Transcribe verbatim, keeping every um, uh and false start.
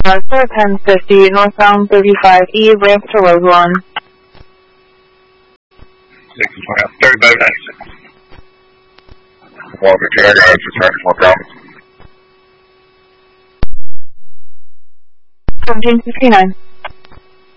Alpha ten fifty, northbound thirty-five E, ramp to road one. thirty-five ninety-six. Walker, Jaguar, return to northbound. seventeen fifty-nine.